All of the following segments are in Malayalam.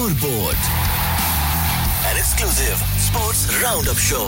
Scoreboard, an exclusive sports roundup show.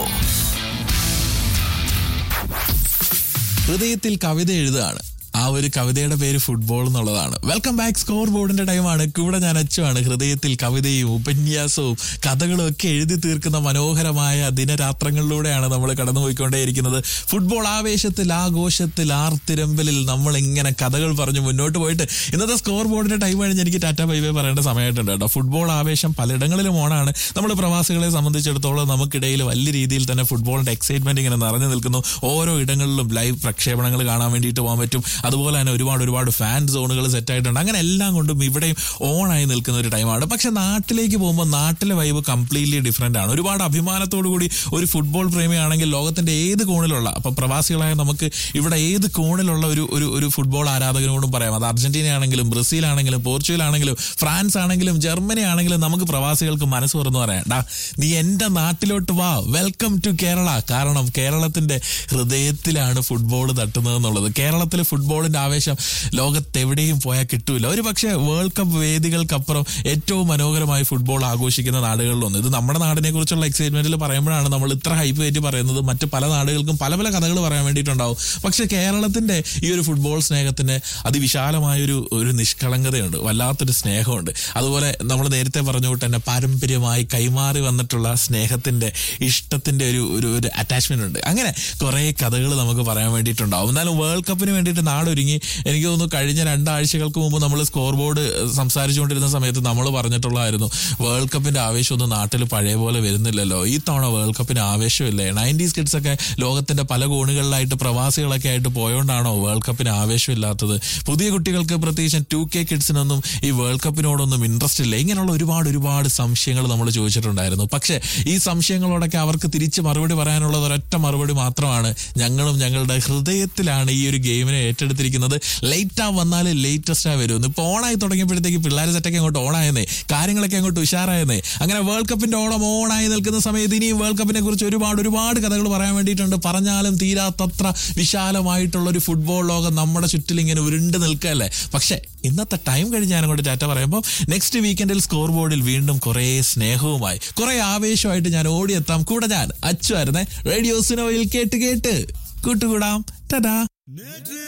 ഹൃദയത്തിൽ കവിത എഴുതുകയാണ്. ആ ഒരു കവിതയുടെ പേര് ഫുട്ബോൾ എന്നുള്ളതാണ്. Welcome back. സ്കോർ ബോർഡിന്റെ ടൈമാണ്. കൂടെ ഞാൻ അച്ചുവാണ്. ഹൃദയത്തിൽ കവിതയും ഉപന്യാസവും കഥകളും ഒക്കെ എഴുതി തീർക്കുന്ന മനോഹരമായ ദിനരാത്രങ്ങളിലൂടെയാണ് നമ്മൾ കടന്നുപോയിക്കൊണ്ടേയിരിക്കുന്നത്. ഫുട്ബോൾ ആവേശത്തിൽ, ആഘോഷത്തിൽ, ആർത്തിരമ്പലിൽ നമ്മൾ ഇങ്ങനെ കഥകൾ പറഞ്ഞു മുന്നോട്ട് പോയിട്ട് ഇന്നത്തെ സ്കോർ ബോർഡിന്റെ ടൈം കഴിഞ്ഞ് എനിക്ക് ടാറ്റ ബൈ ബൈ പറയേണ്ട സമയമായിട്ടുണ്ട് കേട്ടോ. ഫുട്ബോൾ ആവേശം പലയിടങ്ങളിലും ഓണാണ്. നമ്മൾ പ്രവാസികളെ സംബന്ധിച്ചിടത്തോളം നമുക്കിടയിൽ വലിയ രീതിയിൽ തന്നെ ഫുട്ബോളിന്റെ എക്സൈറ്റ്മെന്റ് ഇങ്ങനെ നിറഞ്ഞു നിൽക്കുന്നു. ഓരോ ഇടങ്ങളിലും ലൈവ് പ്രക്ഷേപണങ്ങൾ കാണാൻ വേണ്ടിയിട്ട് പോകാൻ പറ്റും. അതുപോലെ തന്നെ ഒരുപാട് ഫാൻ സോണുകൾ സെറ്റ് ആയിട്ടുണ്ട്. അങ്ങനെ എല്ലാം കൊണ്ടും ഇവിടെയും ഓണായി നിൽക്കുന്ന ഒരു ടൈമാണ്. പക്ഷെ നാട്ടിലേക്ക് പോകുമ്പോൾ നാട്ടിലെ വൈബ് കംപ്ലീറ്റ്ലി ഡിഫറെന്റ് ആണ്. ഒരുപാട് അഭിമാനത്തോടു കൂടി ഒരു ഫുട്ബോൾ പ്രേമിയാണെങ്കിൽ ലോകത്തിന്റെ ഏത് കോണിലുള്ള, അപ്പൊ പ്രവാസികളായ നമുക്ക് ഇവിടെ ഏത് കോണിലുള്ള ഒരു ഫുട്ബോൾ ആരാധകനോടും പറയാം. അത് അർജന്റീന ആണെങ്കിലും, ബ്രസീൽ ആണെങ്കിലും, പോർച്ചുഗൽ ആണെങ്കിലും, ഫ്രാൻസ് ആണെങ്കിലും, ജർമ്മനി ആണെങ്കിലും നമുക്ക് പ്രവാസികൾക്ക് മനസ്സ് തുറന്നു പറയാം, ഡാ നീ എന്റെ നാട്ടിലോട്ട് വാ, വെൽക്കം ടു കേരള. കാരണം കേരളത്തിന്റെ ഹൃദയത്തിലാണ് ഫുട്ബോൾ തട്ടുന്നത് എന്നുള്ളത്. കേരളത്തിലെ ഫുട്ബോളിന്റെ ആവേശം ലോകത്തെവിടെയും പോയാൽ കിട്ടൂല. ഒരു പക്ഷേ വേൾഡ് കപ്പ് വേദികൾക്കപ്പുറം ഏറ്റവും മനോഹരമായി ഫുട്ബോൾ ആഘോഷിക്കുന്ന നാടുകളിലൊന്ന്. ഇത് നമ്മുടെ നാടിനെ കുറിച്ചുള്ള എക്സൈറ്റ്മെന്റിൽ പറയുമ്പോഴാണ് നമ്മൾ ഇത്ര ഹൈപ്പ് കയറ്റി പറയുന്നത്. മറ്റ് പല നാടുകൾക്കും പല പല കഥകൾ പറയാൻ വേണ്ടിയിട്ടുണ്ടാവും. പക്ഷെ കേരളത്തിന്റെ ഈ ഒരു ഫുട്ബോൾ സ്നേഹത്തിന് അതിവിശാലമായൊരു നിഷ്കളങ്കതയുണ്ട്, വല്ലാത്തൊരു സ്നേഹമുണ്ട്. അതുപോലെ നമ്മൾ നേരത്തെ പറഞ്ഞുകൊണ്ട് തന്നെ പാരമ്പര്യമായി കൈമാറി വന്നിട്ടുള്ള സ്നേഹത്തിന്റെ, ഇഷ്ടത്തിന്റെ ഒരു അറ്റാച്ച്മെന്റ് ഉണ്ട്. അങ്ങനെ കുറെ കഥകൾ നമുക്ക് പറയാൻ വേണ്ടിയിട്ടുണ്ടാവും. എന്നാലും വേൾഡ് കപ്പിന് വേണ്ടിയിട്ട് നാടൊരുങ്ങി. എനിക്ക് തോന്നുന്നു കഴിഞ്ഞ 2 ആഴ്ചകൾക്ക് മുമ്പ് നമ്മൾ സ്കോർ ബോർഡ് സംസാരിച്ചുകൊണ്ടിരുന്ന സമയത്ത് നമ്മൾ പറഞ്ഞിട്ടുള്ളതായിരുന്നു, വേൾഡ് കപ്പിന്റെ ആവേശമൊന്നും നാട്ടിൽ പഴയ പോലെ വരുന്നില്ലല്ലോ, ഈ തവണ വേൾഡ് കപ്പിന് ആവേശമില്ലേ, 90s കിഡ്സ് ഒക്കെ ലോകത്തിന്റെ പല കോണുകളിലായിട്ട് പ്രവാസികളൊക്കെ ആയിട്ട് പോയോണ്ടാണോ വേൾഡ് കപ്പിന് ആവേശമില്ലാത്തത്, പുതിയ കുട്ടികൾക്ക് പ്രത്യേകിച്ച് 2K കിഡ്സിനൊന്നും ഈ വേൾഡ് കപ്പിനോടൊന്നും ഇൻട്രസ്റ്റ് ഇല്ല, ഇങ്ങനെയുള്ള ഒരുപാട് സംശയങ്ങൾ നമ്മൾ ചോദിച്ചിട്ടുണ്ടായിരുന്നു. പക്ഷെ ഈ സംശയങ്ങളോടൊക്കെ അവർക്ക് തിരിച്ച് മറുപടി പറയാനുള്ളത് ഒരൊറ്റ മറുപടി മാത്രമാണ്, ഞങ്ങളും ഞങ്ങളുടെ ഹൃദയത്തിലാണ് ഈ ഒരു ഗെയിമിനെ ഏറ്റെടുത്തിരിക്കുന്നത്. ലേറ്റാ വന്നാലും ലേറ്റസ്റ്റാ വരുമെന്ന്. ഇപ്പൊ ഓണായി തുടങ്ങിയപ്പോഴത്തേക്ക് പിള്ളേർ സെറ്റൊക്കെ അങ്ങോട്ട് ഓണായെന്നേ, കാര്യങ്ങളൊക്കെ അങ്ങോട്ട് ഉഷാറായെന്നേ. അങ്ങനെ വേൾഡ് കപ്പിന്റെ ഓണം ഓണായി നിൽക്കുന്ന സമയത്ത് ഇനിയും വേൾഡ് കപ്പിനെ കുറിച്ച് ഒരുപാട് കഥകൾ പറയാൻ വേണ്ടിയിട്ടുണ്ട്. പറഞ്ഞാലും തീരാത്തത്ര വിശാലമായിട്ടുള്ള ഒരു ഫുട്ബോൾ ലോകം നമ്മുടെ ചുറ്റിൽ ഇങ്ങനെ ഉരുണ്ട് നിൽക്കുകയല്ലേ. പക്ഷെ ഇന്നത്തെ ടൈം കഴിഞ്ഞ് ഞാൻ അങ്ങോട്ട് ടാറ്റ പറയുമ്പോൾ നെക്സ്റ്റ് വീക്കെൻഡിൽ സ്കോർ ബോർഡിൽ വീണ്ടും കുറെ സ്നേഹവുമായി കുറെ ആവേശമായിട്ട് ഞാൻ ഓടിയെത്താം. കൂടെ ഞാൻ അച്ചു ആയിരുന്നേ. റേഡിയോ സുനോയിൽ കേട്ട് കൂട്ടുകൂടാം. ടാറ്റാ.